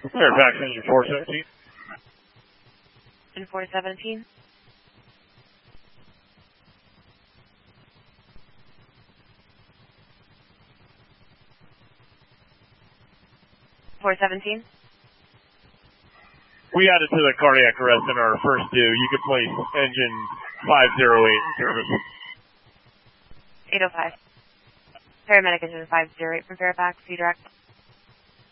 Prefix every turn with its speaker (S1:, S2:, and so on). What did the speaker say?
S1: Fairfax engine 417.
S2: And 417.
S1: We added to the cardiac arrest in our first due. You could place engine 508 in service.
S2: 805. Paramedic engine 508 from Fairfax, C direct.